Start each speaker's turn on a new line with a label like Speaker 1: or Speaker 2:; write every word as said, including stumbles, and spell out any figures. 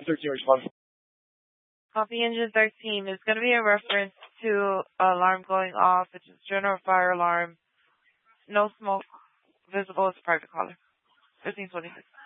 Speaker 1: thirteen respond.
Speaker 2: Copy engine thirteen. There's going to be a reference to alarm going off. It's a general fire alarm. No smoke visible. It's a private caller. fifteen twenty-six.